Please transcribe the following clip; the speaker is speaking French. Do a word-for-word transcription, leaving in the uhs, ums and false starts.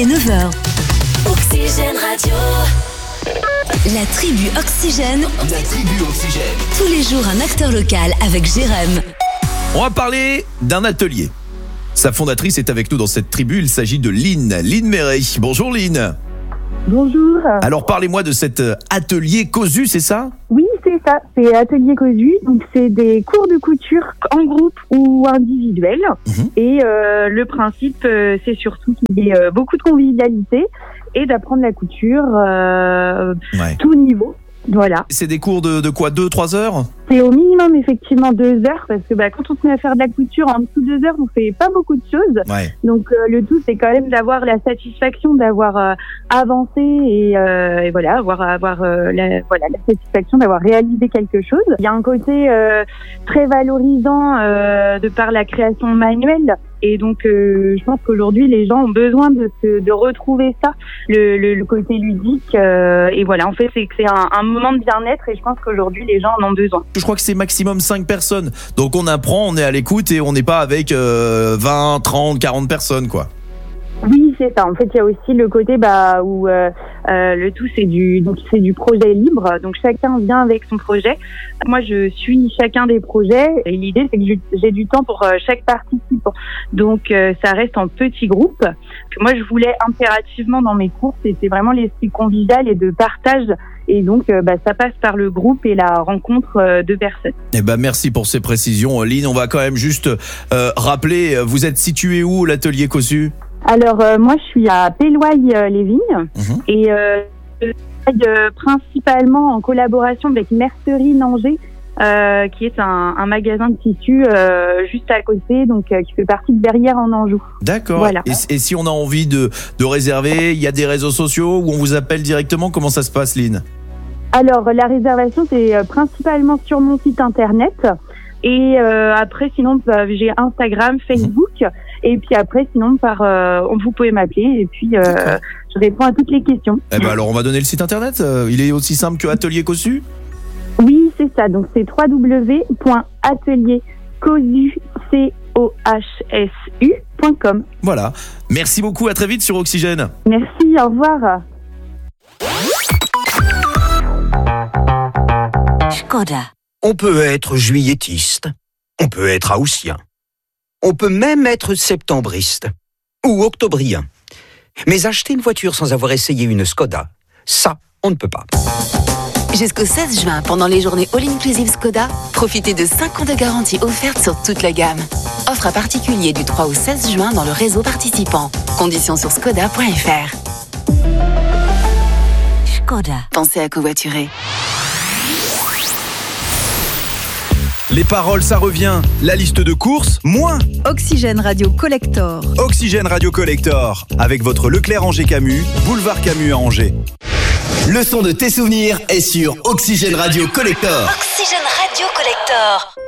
est neuf heures. Oxygène Radio. La tribu Oxygène. La tribu Oxygène. Tous les jours, un acteur local avec Jérém. On va parler d'un atelier. Sa fondatrice est avec nous dans cette tribu. Il s'agit de Lynn. Lynn Méret. Bonjour Lynn. Bonjour. Alors parlez-moi de cet atelier Cosu, c'est ça ? Oui, c'est ça. C'est Atelier Cosu. Donc c'est des cours de couture en groupe ou individuel. Mmh. Et euh, le principe, euh, c'est surtout qu'il y ait euh, beaucoup de convivialité et d'apprendre la couture euh, ouais. tout niveau. Voilà. C'est des cours de, de quoi, deux, trois heures ? C'est au minimum effectivement deux heures parce que bah, quand on se met à faire de la couture en dessous de deux heures, on fait pas beaucoup de choses. Ouais. Donc euh, le tout c'est quand même d'avoir la satisfaction d'avoir euh, avancé et, euh, et voilà, avoir avoir euh, la voilà la satisfaction d'avoir réalisé quelque chose. Il y a un côté euh, très valorisant euh, de par la création manuelle. Et donc, euh, je pense qu'aujourd'hui, les gens ont besoin de se, de retrouver ça, le, le, le côté ludique. Euh, et voilà, en fait, c'est que c'est un, un moment de bien-être et je pense qu'aujourd'hui, les gens en ont besoin. Je crois que c'est maximum cinq personnes. Donc, on apprend, on est à l'écoute et on n'est pas avec euh, vingt, trente, quarante personnes, quoi. Oui, c'est ça. En fait, il y a aussi le côté bah où euh, euh, le tout c'est du donc c'est du projet libre. Donc chacun vient avec son projet. Moi, je suis chacun des projets et l'idée c'est que j'ai du temps pour euh, chaque participant. Donc euh, ça reste en petits groupes. Que moi, je voulais impérativement dans mes cours, c'était vraiment l'esprit convivial et de partage. Et donc, euh, bah, ça passe par le groupe et la rencontre euh, de personnes. Eh ben, merci pour ces précisions, Lynn. On va quand même juste euh, rappeler. Vous êtes situé où, l'atelier Cosu ? Alors, euh, moi, je suis à Péloaille-les-Vignes mmh. et euh, je travaille principalement en collaboration avec Mercerie Nanger, euh, qui est un, un magasin de tissus euh, juste à côté, donc euh, qui fait partie de Verrières en Anjou. D'accord. Voilà. Et, et si on a envie de, de réserver, il y a des réseaux sociaux où on vous appelle directement. Comment ça se passe, Lynn ? Alors, la réservation, c'est euh, principalement sur mon site internet. Et euh, après, sinon, bah, j'ai Instagram, Facebook. Mmh. Et puis après, sinon, par, euh, vous pouvez m'appeler et puis euh, je réponds à toutes les questions. Eh ben alors, on va donner le site internet. Il est aussi simple que Atelier Cosu ? Oui, c'est ça. Donc, c'est w w w point atelier cosu point com. Voilà. Merci beaucoup. À très vite sur Oxygène. Merci. Au revoir. Skoda. On peut être juillettiste. On peut être haussien. On peut même être septembriste ou octobrien. Mais acheter une voiture sans avoir essayé une Skoda, ça, on ne peut pas. Jusqu'au seize juin, pendant les journées All-Inclusive Skoda, profitez de cinq ans de garantie offerte sur toute la gamme. Offre à particulier du trois au seize juin dans le réseau participant. Conditions sur skoda point f r. Skoda. Pensez à covoiturer. Les paroles, ça revient. La liste de courses, moins. Oxygène Radio Collector. Oxygène Radio Collector. Avec votre Leclerc Angers Camus, boulevard Camus à Angers. Le son de tes souvenirs est sur Oxygène Radio Collector. Oxygène Radio Collector.